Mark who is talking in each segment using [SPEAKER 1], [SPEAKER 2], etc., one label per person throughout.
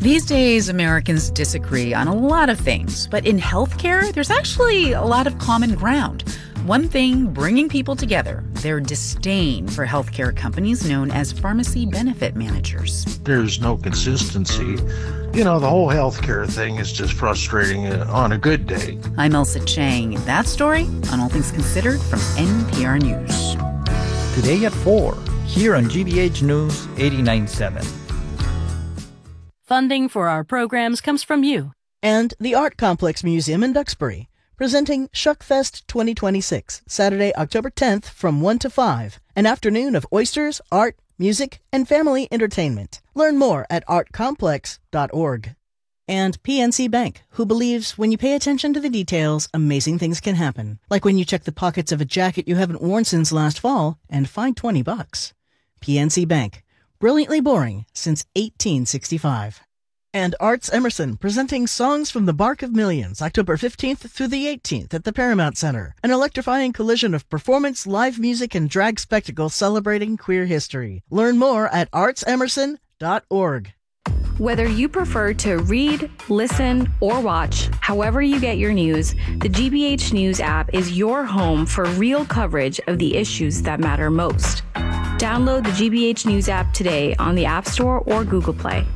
[SPEAKER 1] These days, Americans disagree on a lot of things, but in healthcare, there's actually a lot of common ground. One thing bringing people together, their disdain for healthcare companies known as pharmacy benefit managers.
[SPEAKER 2] There's no consistency. You know, the whole healthcare thing is just frustrating on a good day.
[SPEAKER 1] I'm Elsa Chang. That story on All Things Considered from NPR News.
[SPEAKER 3] Today at 4, here on GBH News 89.7.
[SPEAKER 4] Funding for our programs comes from you.
[SPEAKER 5] And the Art Complex Museum in Duxbury, presenting Shuckfest 2026, Saturday, October 10th from 1 to 5, an afternoon of oysters, art, music, and family entertainment. Learn more at artcomplex.org. And PNC Bank, who believes when you pay attention to the details, amazing things can happen. Like when you check the pockets of a jacket you haven't worn since last fall and find $20. PNC Bank, brilliantly boring since 1865. And Arts Emerson, presenting Songs from the Bark of Millions, October 15th through the 18th at the Paramount Center. An electrifying collision of performance, live music, and drag spectacle celebrating queer history. Learn more at artsemerson.org.
[SPEAKER 6] Whether you prefer to read, listen, or watch, however you get your news, the GBH News app is your home for real coverage of the issues that matter most. Download the GBH News app today on the App Store or Google Play.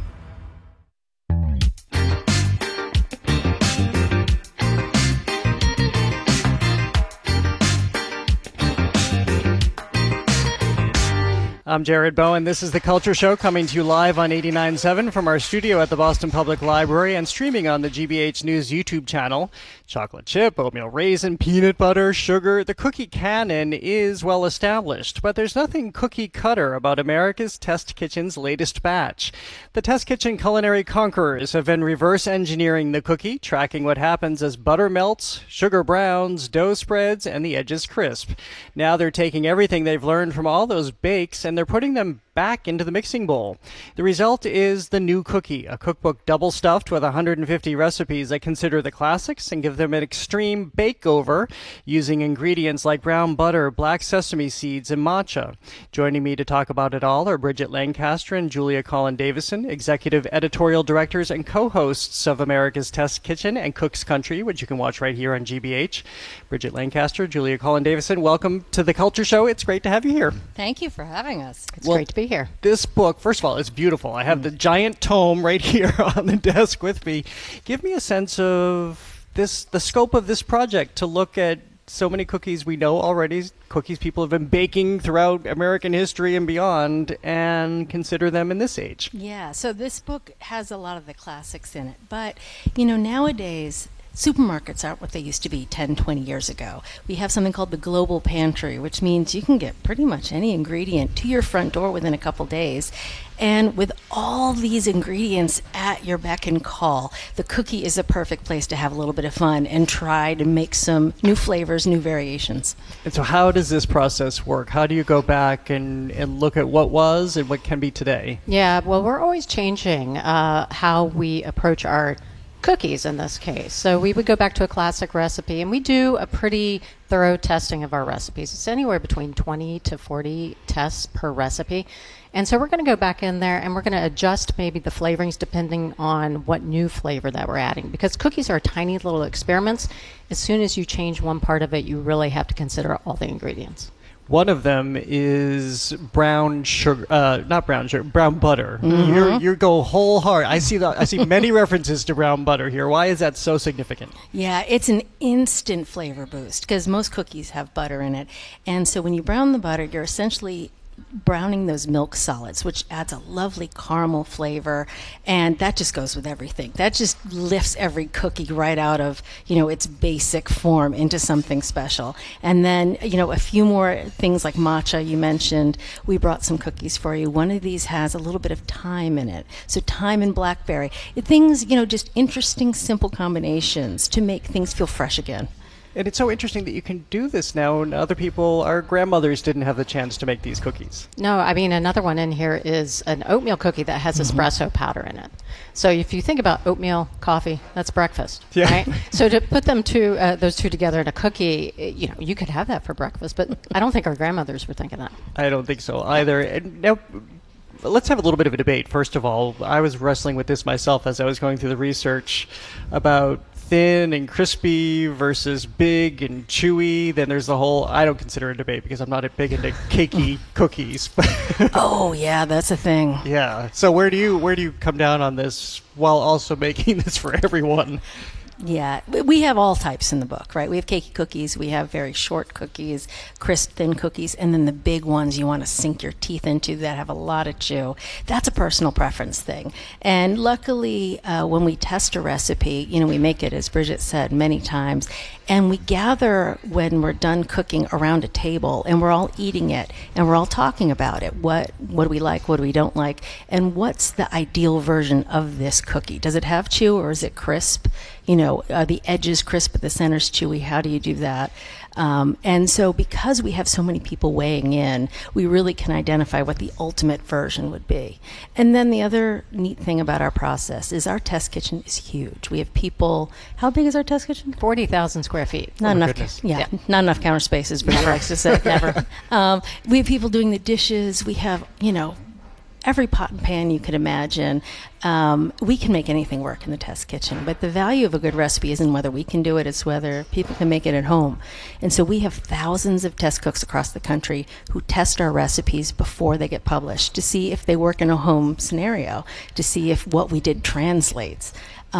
[SPEAKER 7] I'm Jared Bowen. This is The Culture Show, coming to you live on 89.7 from our studio at the Boston Public Library and streaming on the GBH News YouTube channel. Chocolate chip, oatmeal raisin, peanut butter, sugar. The cookie canon is well established, but there's nothing cookie cutter about America's Test Kitchen's latest batch. The Test Kitchen culinary conquerors have been reverse engineering the cookie, tracking what happens as butter melts, sugar browns, dough spreads, and the edges crisp. Now they're taking everything they've learned from all those bakes and they're putting them back into the mixing bowl. The result is the new cookie, a cookbook double stuffed with 150 recipes that consider the classics and give them an extreme bake-over using ingredients like brown butter, black sesame seeds, and matcha. Joining me to talk about it all are Bridget Lancaster and Julia Collin-Davison, executive editorial directors and co-hosts of America's Test Kitchen and Cook's Country, which you can watch right here on GBH. Bridget Lancaster, Julia Collin-Davison, welcome to The Culture Show. It's great to have you here.
[SPEAKER 8] Thank you for having us. It's great to be here.
[SPEAKER 7] This book, first of all, it's beautiful. I have the giant tome right here on the desk with me. Give me a sense of the scope of this project, to look at so many cookies we know already, cookies people have been baking throughout American history and beyond, and consider them in this age.
[SPEAKER 8] Yeah, so this book has a lot of the classics in it. But, you know, nowadays, supermarkets aren't what they used to be 10, 20 years ago. We have something called the Global Pantry, which means you can get pretty much any ingredient to your front door within a couple days. And with all these ingredients at your beck and call, the cookie is a perfect place to have a little bit of fun and try to make some new flavors, new variations.
[SPEAKER 7] And so how does this process work? How do you go back and look at what was and what can be today?
[SPEAKER 9] Yeah, well, we're always changing how we approach our cookies in this case. So we would go back to a classic recipe, and we do a pretty thorough testing of our recipes. It's anywhere between 20 to 40 tests per recipe. And so we're going to go back in there and we're going to adjust maybe the flavorings depending on what new flavor that we're adding. Because cookies are tiny little experiments. As soon as you change one part of it, you really have to consider all the ingredients.
[SPEAKER 7] One of them is brown sugar, not brown sugar, brown butter.
[SPEAKER 8] Mm-hmm.
[SPEAKER 7] You go whole hard. I see many references to brown butter here. Why is that so significant?
[SPEAKER 8] Yeah, it's an instant flavor boost because most cookies have butter in it. And so when you brown the butter, you're essentially browning those milk solids, which adds a lovely caramel flavor, and that just goes with everything. That just lifts every cookie right out of, its basic form into something special. And then, a few more things like matcha you mentioned. We brought some cookies for you. One of these has a little bit of thyme in it. So thyme and blackberry. Things, just interesting, simple combinations to make things feel fresh again.
[SPEAKER 7] And it's so interesting that you can do this now, and other people, our grandmothers didn't have the chance to make these cookies.
[SPEAKER 9] No, I mean, another one in here is an oatmeal cookie that has espresso powder in it. So if you think about oatmeal, coffee, that's breakfast, right? So to put them those two together in a cookie, you could have that for breakfast, but I don't think our grandmothers were thinking that.
[SPEAKER 7] I don't think so either. And now, let's have a little bit of a debate. First of all, I was wrestling with this myself as I was going through the research about thin and crispy versus big and chewy. Then there's the whole, I don't consider it a debate because I'm not big into cakey cookies.
[SPEAKER 8] Oh yeah, that's a thing.
[SPEAKER 7] Yeah. So where do you come down on this while also making this for everyone?
[SPEAKER 8] Yeah, we have all types in the book, right? We have cakey cookies, we have very short cookies, crisp, thin cookies, and then the big ones you want to sink your teeth into that have a lot of chew. That's a personal preference thing. And luckily, when we test a recipe, we make it, as Bridget said, many times, and we gather when we're done cooking around a table, and we're all eating it, and we're all talking about it. What do we like, what do we don't like, and what's the ideal version of this cookie? Does it have chew or is it crisp? Are the edges crisp but the center's chewy? How do you do that? And so because we have so many people weighing in, we really can identify what the ultimate version would be. And then the other neat thing about our process is our test kitchen is huge. We have people, how big is our test kitchen?
[SPEAKER 9] 40,000 square feet.
[SPEAKER 8] Not enough. Yeah, not enough counter spaces, Bridget likes to say.
[SPEAKER 9] Never.
[SPEAKER 8] We have people doing the dishes. We have, every pot and pan you could imagine. We can make anything work in the test kitchen, but the value of a good recipe isn't whether we can do it, it's whether people can make it at home. And so we have thousands of test cooks across the country who test our recipes before they get published to see if they work in a home scenario, to see if what we did translates.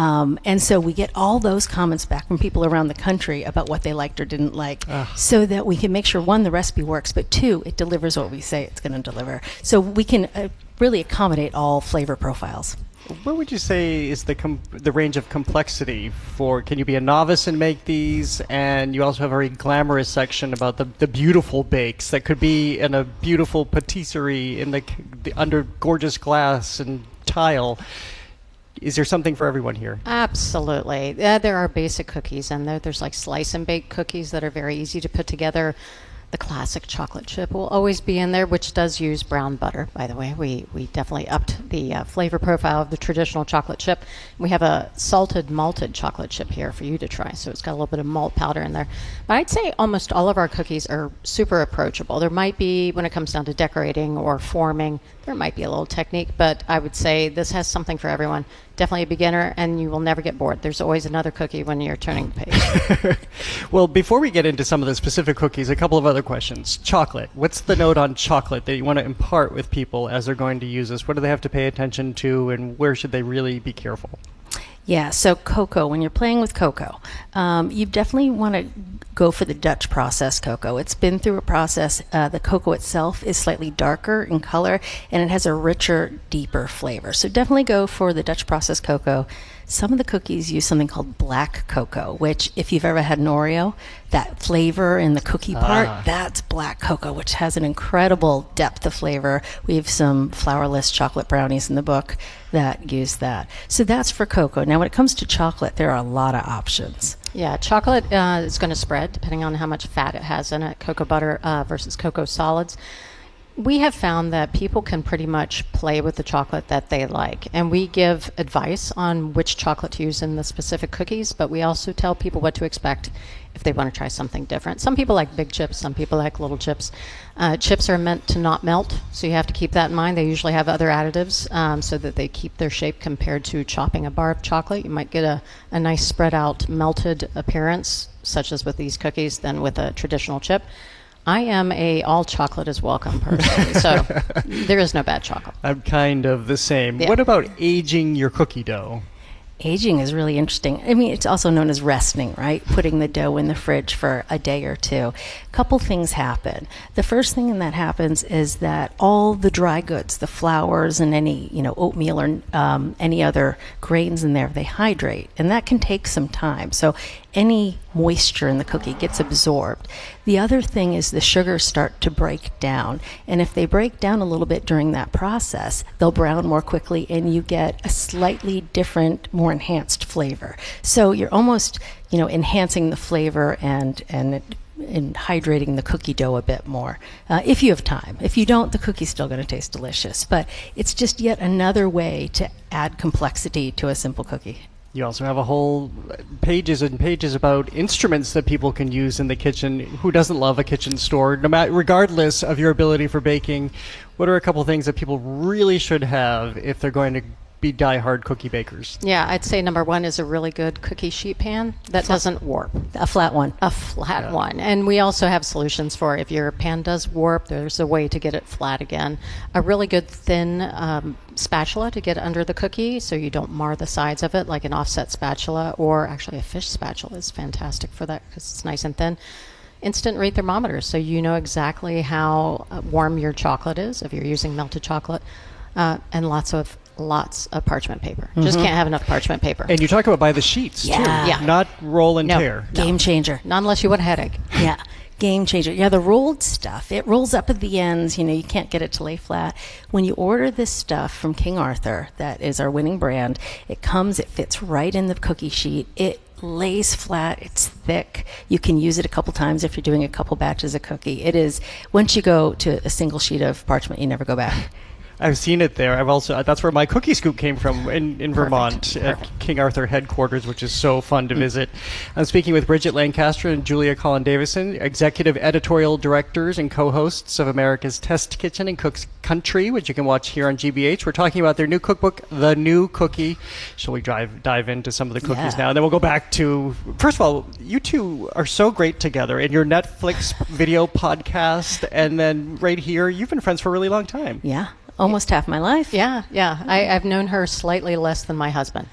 [SPEAKER 8] And so we get all those comments back from people around the country about what they liked or didn't like, so that we can make sure, one, the recipe works, but two, it delivers what we say it's going to deliver. So we can really accommodate all flavor profiles.
[SPEAKER 7] What would you say is the range of complexity for, can you be a novice and make these? And you also have a very glamorous section about the beautiful bakes that could be in a beautiful patisserie in the under gorgeous glass and tile. Is there something for everyone here?
[SPEAKER 9] Absolutely. There are basic cookies, and there's like slice and bake cookies that are very easy to put together. The classic chocolate chip will always be in there, which does use brown butter, by the way. We definitely upped the flavor profile of the traditional chocolate chip. We have a salted malted chocolate chip here for you to try, so it's got a little bit of malt powder in there. But I'd say almost all of our cookies are super approachable. There might be, when it comes down to decorating or forming, there might be a little technique, but I would say this has something for everyone. Definitely a beginner, and you will never get bored. There's always another cookie when you're turning the page.
[SPEAKER 7] Well, before we get into some of the specific cookies, a couple of other questions. Chocolate. What's the note on chocolate that you want to impart with people as they're going to use this? What do they have to pay attention to, and where should they really be careful?
[SPEAKER 8] Yeah, so cocoa, when you're playing with cocoa, you definitely want to go for the Dutch process cocoa. It's been through a process. The cocoa itself is slightly darker in color, and it has a richer, deeper flavor. So definitely go for the Dutch process cocoa. Some of the cookies use something called black cocoa, which if you've ever had an Oreo, that flavor in the cookie part, that's black cocoa, which has an incredible depth of flavor. We have some flourless chocolate brownies in the book that use that. So that's for cocoa. Now, when it comes to chocolate, there are a lot of options.
[SPEAKER 9] Yeah, chocolate is going to spread depending on how much fat it has in it, cocoa butter versus cocoa solids. We have found that people can pretty much play with the chocolate that they like, and we give advice on which chocolate to use in the specific cookies, but we also tell people what to expect if they want to try something different. Some people like big chips, some people like little chips. Chips are meant to not melt, so you have to keep that in mind. They usually have other additives so that they keep their shape compared to chopping a bar of chocolate. You might get a nice spread out melted appearance, such as with these cookies, than with a traditional chip. I am a all chocolate is welcome person, so there is no bad chocolate.
[SPEAKER 7] I'm kind of the same.
[SPEAKER 9] Yeah.
[SPEAKER 7] What about aging your cookie dough?
[SPEAKER 8] Aging is really interesting. I mean, it's also known as resting, right? Putting the dough in the fridge for a day or two. A couple things happen. The first thing that happens is that all the dry goods, the flours and any, oatmeal or any other grains in there, they hydrate, and that can take some time. So any moisture in the cookie gets absorbed. The other thing is the sugars start to break down, and if they break down a little bit during that process, they'll brown more quickly, and you get a slightly different, more enhanced flavor. So you're almost, enhancing the flavor and hydrating the cookie dough a bit more, if you have time. If you don't, the cookie's still going to taste delicious, but it's just yet another way to add complexity to a simple cookie.
[SPEAKER 7] You also have a whole pages and pages about instruments that people can use in the kitchen. Who doesn't love a kitchen store? No matter, regardless of your ability for baking, what are a couple things that people really should have if they're going to be die-hard cookie bakers?
[SPEAKER 9] Yeah, I'd say number one is a really good cookie sheet pan that doesn't warp.
[SPEAKER 8] A flat one.
[SPEAKER 9] A flat one. And we also have solutions for if your pan does warp, there's a way to get it flat again. A really good thin spatula to get under the cookie so you don't mar the sides of it, like an offset spatula, or actually a fish spatula is fantastic for that because it's nice and thin. Instant rate thermometers, so you know exactly how warm your chocolate is if you're using melted chocolate, and lots of parchment paper. Just can't have enough parchment paper.
[SPEAKER 7] And you talk about by the sheets, too.
[SPEAKER 9] Yeah.
[SPEAKER 7] Not roll and tear.
[SPEAKER 8] Game changer.
[SPEAKER 9] Not unless you want a headache.
[SPEAKER 8] Yeah. Game changer. Yeah, the rolled stuff, it rolls up at the ends. You know, you can't get it to lay flat. When you order this stuff from King Arthur, that is our winning brand, it fits right in the cookie sheet. It lays flat. It's thick. You can use it a couple times if you're doing a couple batches of cookie. It is, once you go to a single sheet of parchment, you never go back.
[SPEAKER 7] I've seen it there. I've also that's where my cookie scoop came from in Vermont at King Arthur headquarters, which is so fun to visit. I'm speaking with Bridget Lancaster and Julia Collin-Davison, executive editorial directors and co-hosts of America's Test Kitchen and Cook's Country, which you can watch here on GBH. We're talking about their new cookbook, The New Cookie. Shall we dive into some of the cookies now? And then we'll go back to, first of all, you two are so great together in your Netflix video podcast, and then right here, you've been friends for a really long time.
[SPEAKER 8] Yeah. Almost half my life.
[SPEAKER 9] Yeah. I've known her slightly less than my husband.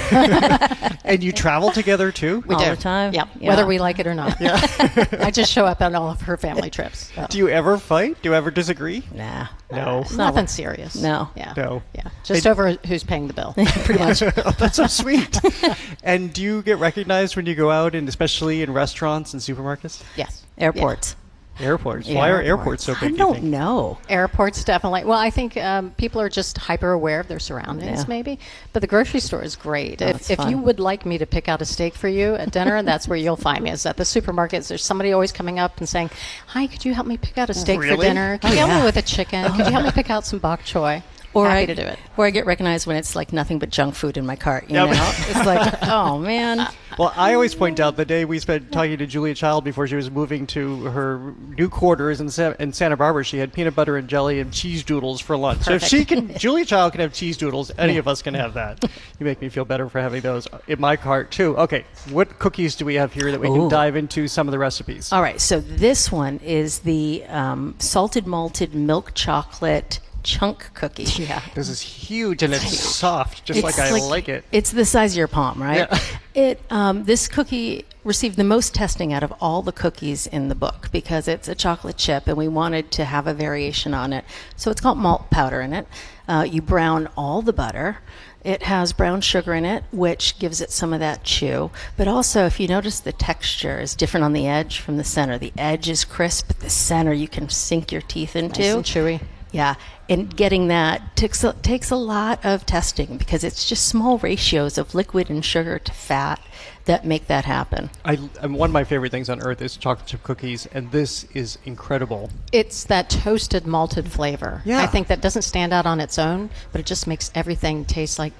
[SPEAKER 7] And you travel together, too?
[SPEAKER 9] We
[SPEAKER 8] all
[SPEAKER 9] do.
[SPEAKER 8] the time.
[SPEAKER 9] Yeah,
[SPEAKER 8] Yeah.
[SPEAKER 9] whether we like it or not. Yeah. I just show up on all of her family trips. So.
[SPEAKER 7] Do you ever fight? Do you ever disagree?
[SPEAKER 8] Nah.
[SPEAKER 7] No.
[SPEAKER 9] Nothing serious.
[SPEAKER 8] No.
[SPEAKER 9] Yeah.
[SPEAKER 7] No.
[SPEAKER 9] Yeah. Just over who's paying the bill.
[SPEAKER 8] Pretty much.
[SPEAKER 7] Oh, that's so sweet. And do you get recognized when you go out, and especially in restaurants and supermarkets?
[SPEAKER 9] Yes.
[SPEAKER 8] Airports.
[SPEAKER 7] Airports.
[SPEAKER 8] Yeah.
[SPEAKER 7] Why are airports so big?
[SPEAKER 8] I
[SPEAKER 7] do you
[SPEAKER 8] don't
[SPEAKER 7] think?
[SPEAKER 8] know.
[SPEAKER 9] Airports definitely. Well, I think people are just hyper aware of their surroundings,
[SPEAKER 8] Yeah.
[SPEAKER 9] maybe. But the grocery store is great.
[SPEAKER 8] it's
[SPEAKER 9] If
[SPEAKER 8] fun.
[SPEAKER 9] you would like me to pick out a steak for you at dinner, that's where you'll find me. Is at the supermarkets. There's somebody always coming up and saying, "Hi, could you help me pick out a steak for
[SPEAKER 7] Really?
[SPEAKER 9] dinner? Could you help
[SPEAKER 8] yeah.
[SPEAKER 9] me with a chicken? Could you help me pick out some bok choy?" Happy to do it.
[SPEAKER 8] Or I get recognized when it's like nothing but junk food in my cart. You
[SPEAKER 7] Yeah,
[SPEAKER 8] know, it's like, oh man.
[SPEAKER 7] Well, I always point out the day we spent talking to Julia Child before she was moving to her new quarters in Santa Barbara, she had peanut butter and jelly and cheese doodles for lunch. So if she can, Julia Child can have cheese doodles, any of us can have that. You make me feel better for having those in my cart too. Okay, what cookies do we have here that we can dive into some of the recipes?
[SPEAKER 8] All right, so this one is the salted malted milk chocolate chunk cookie.
[SPEAKER 9] Yeah.
[SPEAKER 7] This is huge and it's soft, just like I like it.
[SPEAKER 8] It's the size of your palm, right?
[SPEAKER 7] Yeah.
[SPEAKER 8] This cookie received the most testing out of all the cookies in the book because it's a chocolate chip and we wanted to have a variation on it. So it's got malt powder in it. You brown all the butter. It has brown sugar in it, which gives it some of that chew. But also, if you notice, the texture is different on the edge from the center. The edge is crisp, but the center you can sink your teeth into.
[SPEAKER 9] Nice and chewy.
[SPEAKER 8] Yeah, and getting that takes a lot of testing because it's just small ratios of liquid and sugar to fat that make that happen.
[SPEAKER 7] One of my favorite things on earth is chocolate chip cookies, and this is incredible.
[SPEAKER 9] It's that toasted malted flavor.
[SPEAKER 7] Yeah.
[SPEAKER 9] I think that doesn't stand out on its own, but it just makes everything taste like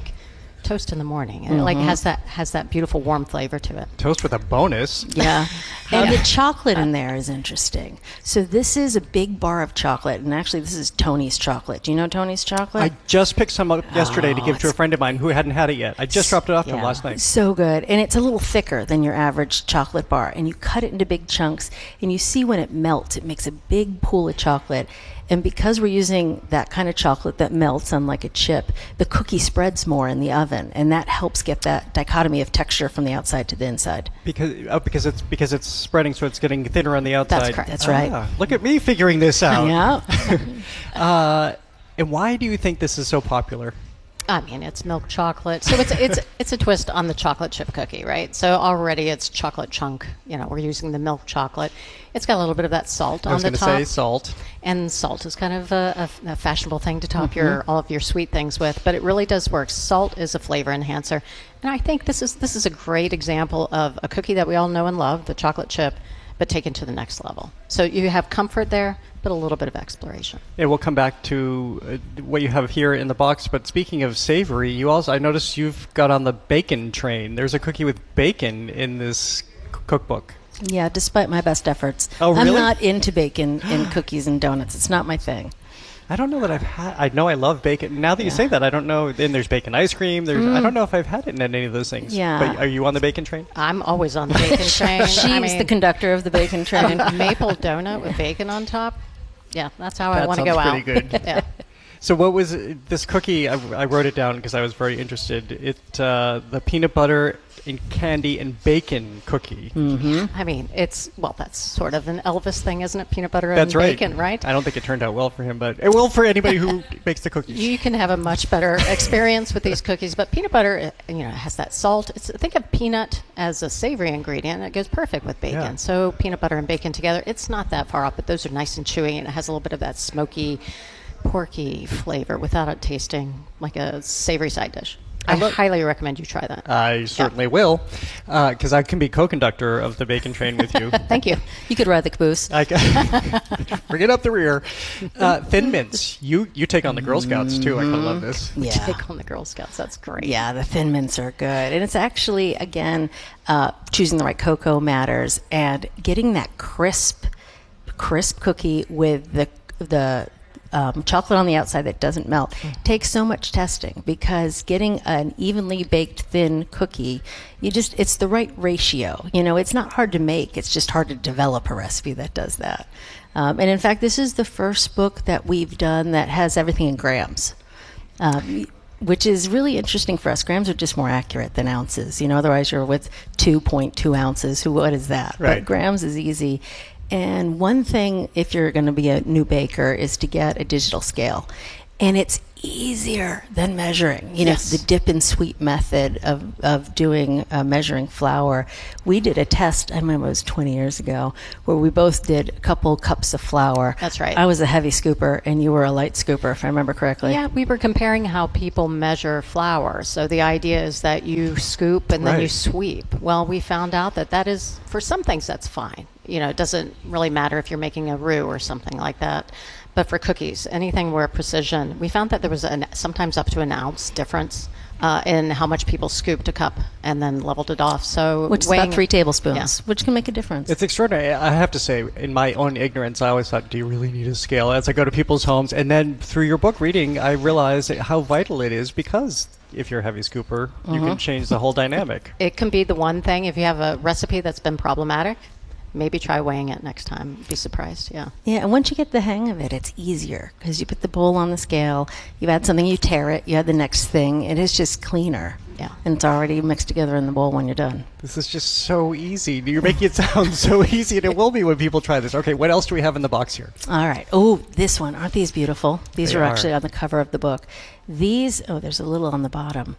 [SPEAKER 9] toast in the morning, and it like has that beautiful warm flavor to it.
[SPEAKER 7] Toast with a bonus.
[SPEAKER 8] Yeah. And the chocolate in there is interesting. So this is a big bar of chocolate, and actually this is Tony's chocolate. Do you know Tony's chocolate?
[SPEAKER 7] I just picked some up yesterday to give to a friend of mine who hadn't had it yet. I just dropped it off to him last night.
[SPEAKER 8] So good. And it's a little thicker than your average chocolate bar. And you cut it into big chunks, and you see when it melts, it makes a big pool of chocolate. And because we're using that kind of chocolate that melts unlike a chip, the cookie spreads more in the oven, and that helps get that dichotomy of texture from the outside to the inside.
[SPEAKER 7] Because it's spreading, so it's getting thinner on the outside.
[SPEAKER 9] That's correct.
[SPEAKER 8] That's right.
[SPEAKER 7] Look at me figuring this out.
[SPEAKER 8] Yeah.
[SPEAKER 7] And why do you think this is so popular?
[SPEAKER 9] I mean, it's milk chocolate, so it's a twist on the chocolate chip cookie, right? So already it's chocolate chunk. You know, we're using the milk chocolate. It's got a little bit of that salt on the top.
[SPEAKER 7] I was going to say salt.
[SPEAKER 9] And salt is kind of a fashionable thing to top all of your sweet things with, but it really does work. Salt is a flavor enhancer, and I think this is a great example of a cookie that we all know and love, the chocolate chip, but taken to the next level. So you have comfort there, but a little bit of exploration.
[SPEAKER 7] Yeah, we'll come back to what you have here in the box. But speaking of savory, I noticed you've got on the bacon train. There's a cookie with bacon in this cookbook.
[SPEAKER 8] Yeah, despite my best efforts.
[SPEAKER 7] Oh, really?
[SPEAKER 8] I'm not into bacon in cookies and donuts. It's not my thing.
[SPEAKER 7] I don't know that I've had. I know I love bacon. Now that you say that, I don't know. Then there's bacon ice cream. I don't know if I've had it in any of those things.
[SPEAKER 8] Yeah.
[SPEAKER 7] But are you on the bacon train?
[SPEAKER 9] I'm always on the bacon train.
[SPEAKER 8] She's the conductor of the bacon train.
[SPEAKER 9] Maple donut with bacon on top. Yeah, that's how I
[SPEAKER 7] That
[SPEAKER 9] want to go out.
[SPEAKER 7] sounds pretty good.
[SPEAKER 9] Yeah.
[SPEAKER 7] So what was this cookie? I wrote it down because I was very interested. The peanut butter and candy and bacon cookie.
[SPEAKER 9] I mean, that's sort of an Elvis thing, isn't it? Peanut butter
[SPEAKER 7] That's
[SPEAKER 9] and
[SPEAKER 7] right.
[SPEAKER 9] bacon, right?
[SPEAKER 7] I don't think it turned out well for him, but it will for anybody who makes the cookies.
[SPEAKER 9] You can have a much better experience with these cookies, but peanut butter, has that salt. Think of peanut as a savory ingredient. It goes perfect with bacon.
[SPEAKER 7] Yeah.
[SPEAKER 9] So peanut butter and bacon together, it's not that far off, but those are nice and chewy, and it has a little bit of that smoky, porky flavor without it tasting like a savory side dish. I highly recommend you try that.
[SPEAKER 7] I certainly will, because I can be co-conductor of the bacon train with you.
[SPEAKER 9] Thank you.
[SPEAKER 8] You could ride the caboose.
[SPEAKER 7] Bring it up the rear. Thin Mints. You take on the Girl Scouts, too. I kind of love this.
[SPEAKER 8] Yeah.
[SPEAKER 9] Take on the Girl Scouts. That's great.
[SPEAKER 8] Yeah, the Thin Mints are good. And it's actually, again, choosing the right cocoa matters and getting that crisp cookie with the chocolate on the outside that doesn't melt takes so much testing, because getting an evenly baked thin cookie, it's the right ratio. It's not hard to make. It's just hard to develop a recipe that does that. And in fact, this is the first book that we've done that has everything in grams. Which is really interesting for us. Grams are just more accurate than ounces. Otherwise you're with 2.2 ounces. What is that?
[SPEAKER 7] Right.
[SPEAKER 8] But grams is easy. And one thing, if you're going to be a new baker, is to get a digital scale. And it's easier than measuring.
[SPEAKER 9] Yes.
[SPEAKER 8] The dip and sweep method of doing measuring flour. We did a test, I remember it was 20 years ago, where we both did a couple cups of flour.
[SPEAKER 9] That's right.
[SPEAKER 8] I was a heavy scooper, and you were a light scooper, if I remember correctly.
[SPEAKER 9] Yeah, we were comparing how people measure flour. So the idea is that you scoop and then you sweep. Well, we found out that is, for some things, that's fine. It doesn't really matter if you're making a roux or something like that. But for cookies, anything where precision, we found that there was sometimes up to an ounce difference in how much people scooped a cup and then leveled it off. So
[SPEAKER 8] which is about 3 tablespoons, which can make a difference.
[SPEAKER 7] It's extraordinary. I have to say, in my own ignorance, I always thought, do you really need a scale? As I go to people's homes, and then through your book reading, I realized how vital it is, because if you're a heavy scooper, you can change the whole dynamic.
[SPEAKER 9] It can be the one thing. If you have a recipe that's been problematic, maybe try weighing it next time. Be surprised. Yeah,
[SPEAKER 8] and once you get the hang of it, it's easier, because you put the bowl on the scale, you add something, you tear it, you add the next thing, it is just cleaner.
[SPEAKER 9] Yeah.
[SPEAKER 8] And it's already mixed together in the bowl when you're done.
[SPEAKER 7] This is just so easy. You're making it sound so easy, and it will be when people try this. Okay, what else do we have in the box here?
[SPEAKER 8] All right. Oh, this one. Aren't these beautiful? These
[SPEAKER 7] They
[SPEAKER 8] are
[SPEAKER 7] are.
[SPEAKER 8] actually on the cover of the book. There's a little on the bottom.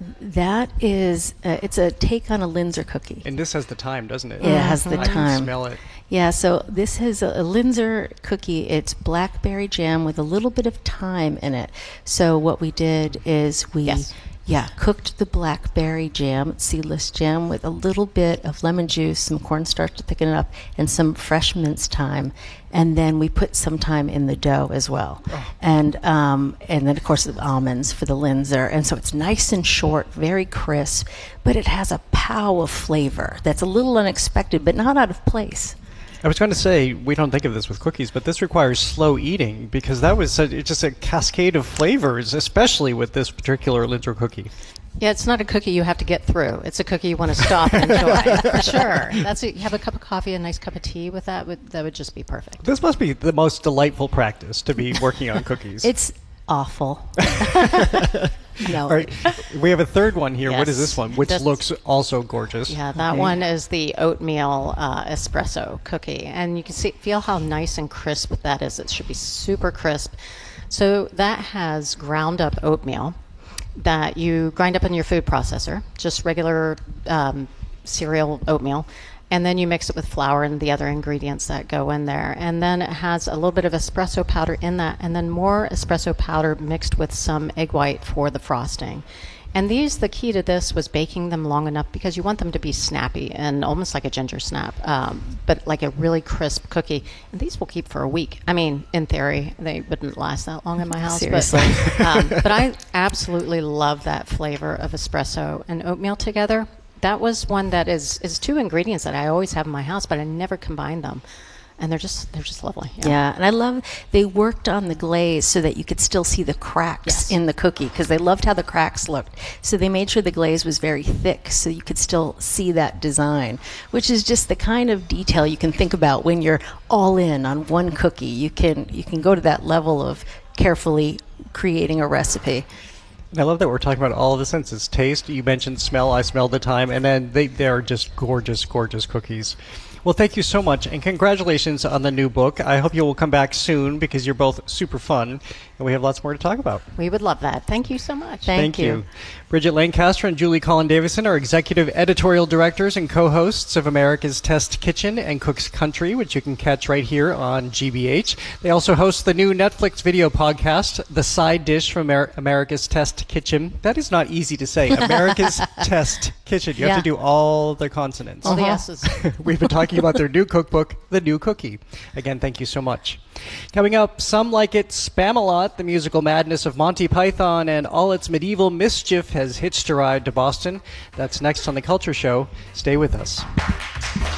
[SPEAKER 8] That is, it's a take on a Linzer cookie.
[SPEAKER 7] And this has the time, doesn't it?
[SPEAKER 8] Yeah, it has the
[SPEAKER 7] I
[SPEAKER 8] time.
[SPEAKER 7] can smell it.
[SPEAKER 8] Yeah, so this is a Linzer cookie. It's blackberry jam with a little bit of thyme in it. So what we did is we cooked the blackberry jam, seedless jam, with a little bit of lemon juice, some cornstarch to thicken it up, and some fresh minced thyme. And then we put some thyme in the dough as well.
[SPEAKER 7] Oh.
[SPEAKER 8] And then, of course, the almonds for the Linzer. And so it's nice and short, very crisp, but it has a pow of flavor that's a little unexpected, but not out of place.
[SPEAKER 7] I was going to say, we don't think of this with cookies, but this requires slow eating, because that was just a cascade of flavors, especially with this particular Linzer cookie.
[SPEAKER 9] Yeah, it's not a cookie you have to get through. It's a cookie you want to stop and enjoy. For sure. That's it. You have a cup of coffee, a nice cup of tea with that. That would just be perfect.
[SPEAKER 7] This must be the most delightful practice, to be working on cookies.
[SPEAKER 8] It's awful. No.
[SPEAKER 7] All right, we have a third one here. What is
[SPEAKER 9] Yes.
[SPEAKER 7] this one? Which
[SPEAKER 9] This-
[SPEAKER 7] looks also gorgeous.
[SPEAKER 9] Yeah, that one is the oatmeal espresso cookie. And you can feel how nice and crisp that is. It should be super crisp. So that has ground up oatmeal that you grind up in your food processor, just regular cereal oatmeal. And then you mix it with flour and the other ingredients that go in there. And then it has a little bit of espresso powder in that, and then more espresso powder mixed with some egg white for the frosting. And the key to this was baking them long enough because you want them to be snappy and almost like a ginger snap, but like a really crisp cookie. And these will keep for a week. I mean, in theory, they wouldn't last that long in my house.
[SPEAKER 8] Seriously.
[SPEAKER 9] But I absolutely love that flavor of espresso and oatmeal together. That was one that is two ingredients that I always have in my house, but I never combine them. And they're just lovely.
[SPEAKER 8] Yeah, and I love they worked on the glaze so that you could still see the cracks in the cookie because they loved how the cracks looked. So they made sure the glaze was very thick so you could still see that design, which is just the kind of detail you can think about when you're all in on one cookie. You can go to that level of carefully creating a recipe.
[SPEAKER 7] I love that we're talking about all of the senses. Taste, you mentioned smell, I smelled the time, and then they're just gorgeous, gorgeous cookies. Well, thank you so much, and congratulations on the new book. I hope you will come back soon because you're both super fun, and we have lots more to talk about.
[SPEAKER 9] We would love that. Thank you so much.
[SPEAKER 8] Thank you.
[SPEAKER 7] Bridget Lancaster and Julie Collin-Davison are executive editorial directors and co-hosts of America's Test Kitchen and Cook's Country, which you can catch right here on GBH. They also host the new Netflix video podcast, The Side Dish from America's Test Kitchen. That is not easy to say. America's Test Kitchen. You have to do all the consonants.
[SPEAKER 9] All the S's.
[SPEAKER 7] We've been talking about their new cookbook, The New Cookie. Again, thank you so much. Coming up, Some Like It Spam-A-Lot, the musical madness of Monty Python and all its medieval mischief has hitched a ride to Boston. That's next on The Culture Show. Stay with us.